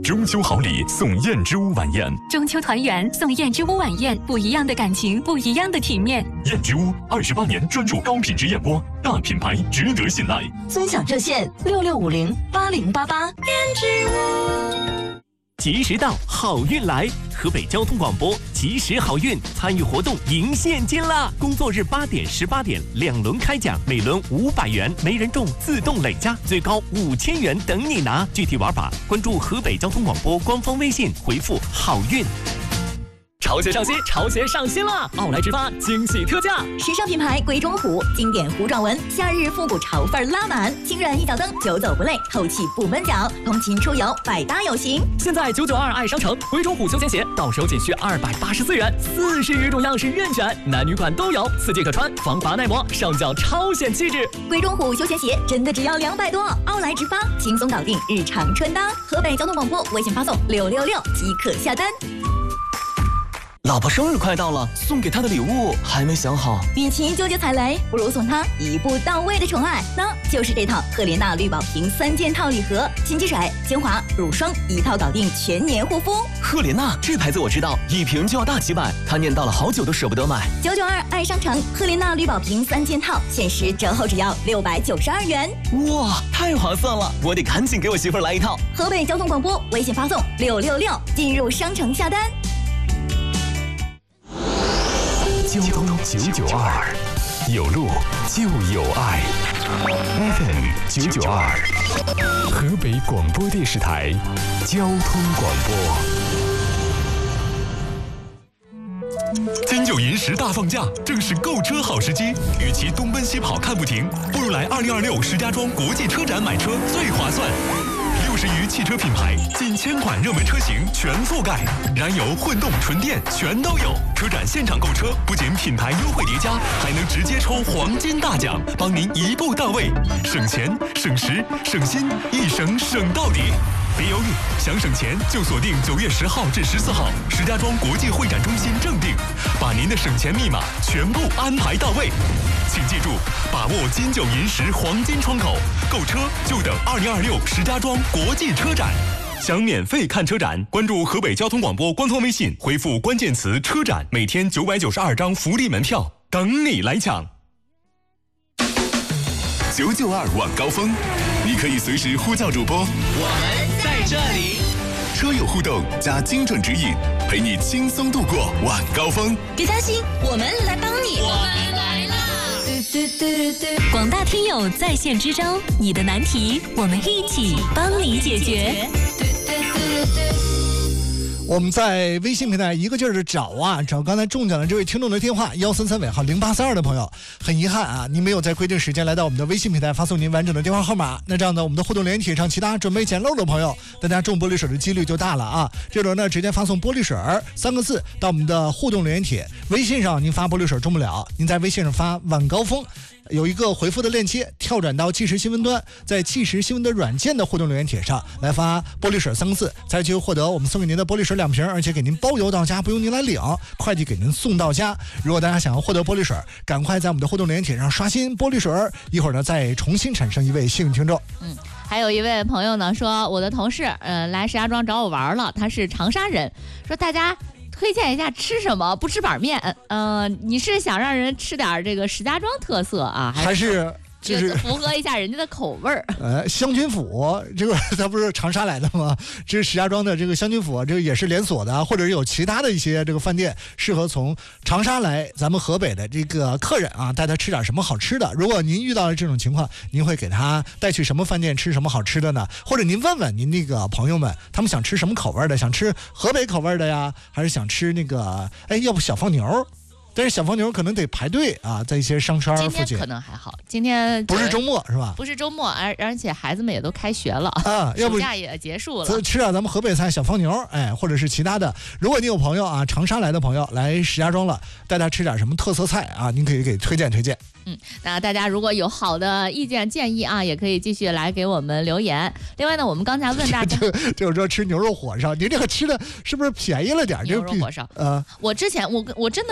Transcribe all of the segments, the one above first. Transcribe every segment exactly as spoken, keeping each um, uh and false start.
中秋好礼送燕之屋晚宴， 中秋团圆送燕之屋晚宴，不一样的感情，不一样的体面。 燕之屋二十八年专注高品质燕窝，大品牌值得信赖。 尊享热线六六五零八零八八。燕之屋。 吉时到，好运来！河北交通广播吉时好运参与活动赢现金啦！工作日八点、十八点两轮开奖，每轮五百元，没人中自动累加，最高五千元等你拿。具体玩法关注河北交通广播官方微信，回复好运。 潮鞋上新，潮鞋上新了！奥莱直发惊喜特价， 时尚品牌鬼冢虎经典弧状纹，夏日复古潮范拉满，轻软一脚蹬，久走不累，透气不闷脚，通勤出游百搭有型。 现在九九二爱商城鬼冢虎休闲鞋到手仅需二百八十四元，四十余种样式任选，男女款都有，四季可穿，防滑耐磨，上脚超显气质。 鬼冢虎休闲鞋真的只要两百多，奥莱直发轻松搞定日常穿搭。河北交通广播微信发送六六六即可下单。 老婆生日快到了，送给她的礼物还没想好。 与其纠结踩雷，不如送她一步到位的宠爱，那就是这套赫莲娜绿宝瓶三件套礼盒，洗洁水、精华、乳霜一套搞定，全年护肤。 赫莲娜这牌子我知道，一瓶就要大几百，她念叨了好久都舍不得买。 九九二爱商城赫莲娜绿宝瓶三件套，限时折后只要六百九十二元。 哇，太划算了！我得赶紧给我媳妇儿来一套。 河北交通广播微信发送六六六进入商城下单。 交通九九二，有路就有爱。F M 九九二，河北广播电视台交通广播。金九银十大放假，正是购车好时机。与其东奔西跑看不停，不如来二零二六石家庄国际车展买车最划算。六十余汽车品牌，近千款热门车型全覆盖，燃油、混动、纯电全都有。车展现场购车，不仅品牌优惠叠加，还能直接抽黄金大奖，帮您一步到位，省钱、省时、省心，一省省到底。别犹豫，想省钱就锁定九月十号至十四号石家庄国际会展中心正定，把您的省钱密码全部安排到位。请记住，把握金九银十黄金窗口，购车就等二零二六石家庄国际车展。想免费看车展，关注河北交通广播官方微信，回复关键词车展，每天九百九十二张福利门票等你来抢。九九二晚高峰，你可以随时呼叫主播， 我们在这里。 车友互动加精准指引，陪你轻松度过晚高峰。 别担心，我们来帮你。 我们来啦！广大听友在线支招，你的难题我们一起帮你解决。 我们在微信平台一个劲儿的找啊，找刚才中奖的这位听众的电话幺三三尾号零八三二的朋友，很遗憾啊，您没有在规定时间来到我们的微信平台发送您完整的电话号码。那这样呢，我们的互动连体上其他准备捡漏的朋友，大家中玻璃水的几率就大了啊。这轮呢，直接发送玻璃水三个字到我们的互动连体，微信上您发玻璃水中不了，您在微信上发晚高峰。有一个回复的链接，跳转到即时新闻端，在即时新闻的软件的互动留言帖上来发玻璃水三个字，才就获得我们送给您的玻璃水两瓶，而且给您包邮到家，不用您来领，快递给您送到家。如果大家想要获得玻璃水，赶快在我们的互动留言帖上刷新玻璃水，一会儿呢再重新产生一位幸运听众。 嗯，还有一位朋友呢说，我的同事呃来石家庄找我玩了，他是长沙人，说大家推荐一下吃什么，不吃板面。呃，你是想让人吃点这个石家庄特色啊， 还是就是符合一下人家的口味儿？ 呃，香君府这个它不是长沙来的吗？这是石家庄的这个香君府，这个也是连锁的，或者是有其他的一些这个饭店适合从长沙来咱们河北的这个客人啊，带他吃点什么好吃的。如果您遇到了这种情况，您会给他带去什么饭店吃什么好吃的呢？或者您问问您那个朋友们，他们想吃什么口味的？想吃河北口味的呀，还是想吃那个哎，要不小放牛？但是小放牛可能得排队啊，在一些商圈附近。 今天可能还好，今天不是周末是吧？ 不是周末，而而且孩子们也都开学了啊，要不暑假也结束了。 吃点咱们河北菜小放牛，哎，或者是其他的。如果你有朋友啊，长沙来的朋友来石家庄了，带他吃点什么特色菜啊，您可以给推荐推荐。 嗯，那大家如果有好的意见建议啊，也可以继续来给我们留言。另外呢，我们刚才问大家， 就是说吃牛肉火烧，您这个吃的是不是便宜了点？ 牛肉火烧，呃，我之前我我真的有一位、 啊、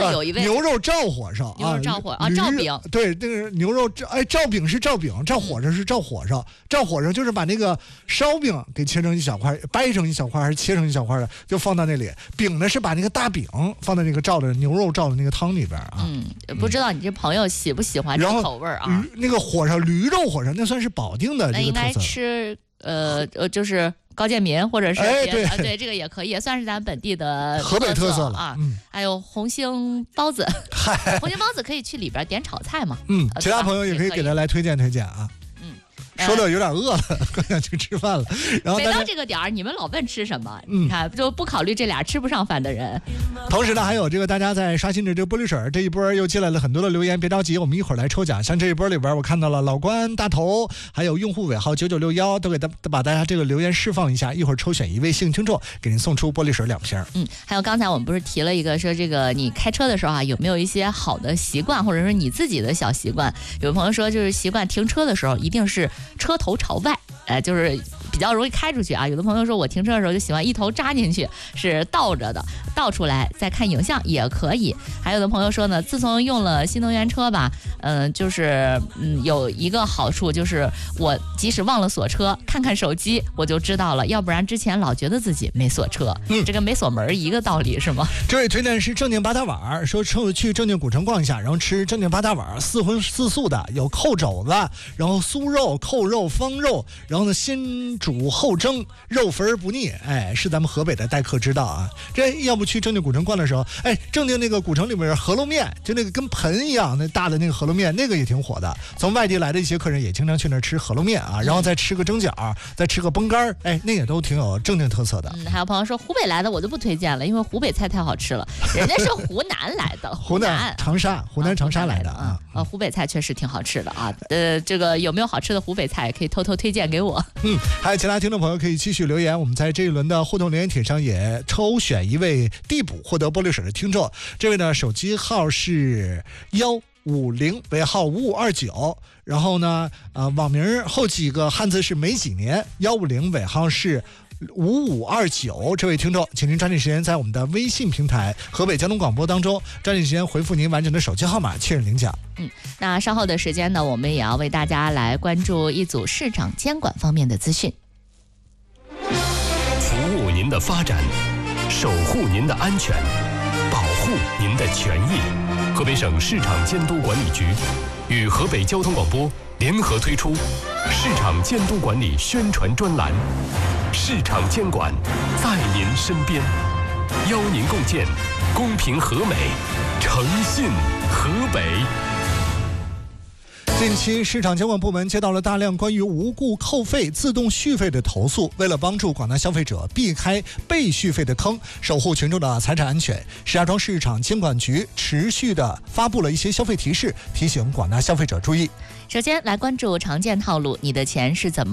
牛肉照火烧， 牛肉照火啊， 驴照饼， 对，那个牛肉哎，照饼是照饼，照火烧是照火烧，照火烧就是把那个烧饼给切成一小块，掰成一小块还是切成一小块的，就放到那里。饼呢是把那个大饼放在那个照的牛肉照的那个汤里边啊。 嗯，不知道你这朋友喜不喜欢这个口味啊？ 那个火烧驴肉火烧那算是保定的这个特色。 那应该吃呃呃就是。高建民或者是哎别的、啊、对这个也可以，也算是咱本地的河北特色了啊。 嗯， 还有红星包子，红星包子可以去里边点炒菜嘛。 嗯，其他朋友也可以给他来推荐推荐啊。嗯，说的有点饿了，快想去吃饭了。然后每到这个点儿，你们老问吃什么， 嗯、 你看就不考虑这俩吃不上饭的人。 同时呢，还有这个大家在刷新的这个玻璃水这一波又进来了很多的留言，别着急，我们一会儿来抽奖。像这一波里边，我看到了老关大头，还有用户尾号九九六一，都给大把大家这个留言释放一下，一会儿抽选一位幸运听众，给您送出玻璃水两瓶。 嗯，还有刚才我们不是提了一个说这个你开车的时候啊，有没有一些好的习惯，或者说你自己的小习惯？有朋友说就是习惯停车的时候一定是车头朝外，呃，就是比较容易开出去啊。有的朋友说我停车的时候就喜欢一头扎进去，是倒着的，倒出来再看影像也可以。还有的朋友说呢，自从用了新能源车吧，嗯、呃，就是嗯有一个好处就是我即使忘了锁车，看看手机我就知道了，要不然之前老觉得自己没锁车，嗯，这跟没锁门一个道理是吗？ 这位推荐是正定八大碗，说去正定古城逛一下，然后吃正定八大碗，四荤四素的，有扣肘子，然后酥肉、扣肉、方肉，然后呢先煮后蒸，肉肥而不腻，哎，是咱们河北的待客之道啊。这要不去正定古城逛的时候，哎，正定那个古城里面饸饹面，就那个跟盆一样那大的那个饸饹面，那个也挺火的。从外地来的一些客人也经常去那儿吃饸饹面啊，然后再吃个蒸饺，再吃个崩干，哎，那也都挺有正定特色的。 嗯，还有朋友说湖北来的我就不推荐了，因为湖北菜太好吃了，人家是湖南来的， 湖南长沙，湖南长沙来的啊。 呃，湖北菜确实挺好吃的啊。呃，这个有没有好吃的湖北菜，可以偷偷推荐给我。 嗯，还有其他听众朋友可以继续留言，我们在这一轮的互动留言帖上也抽选一位递补获得玻璃水的听众。这位呢，手机号是幺五零，尾号五五二九，然后呢，呃，网名后几个汉字是没几年，幺五零尾号是五五二九，这位听众，请您抓紧时间在我们的微信平台河北交通广播当中抓紧时间回复您完整的手机号码，确认领奖。 嗯，那稍后的时间呢，我们也要为大家来关注一组市场监管方面的资讯， 服务您的发展，守护您的安全，保护您的权益。河北省市场监督管理局与河北交通广播联合推出市场监督管理宣传专栏，市场监管在您身边，邀您共建公平和美，诚信河北。 近期市场监管部门接到了大量关于无故扣费、自动续费的投诉，为了帮助广大消费者避开被续费的坑，守护群众的财产安全，石家庄市场监管局持续的发布了一些消费提示，提醒广大消费者注意。 首先来关注常见套路，你的钱是怎么